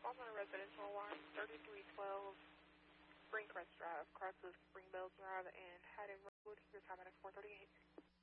calls on a residential line, 3312 Springcrest Drive, crosses Springbell Drive and Haddon Road. Your time at 4:38.